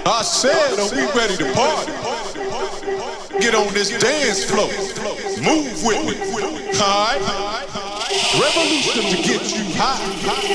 I said, are we ready to party? Get on this dance floor. Move with me. Alright? Revolution to get you high.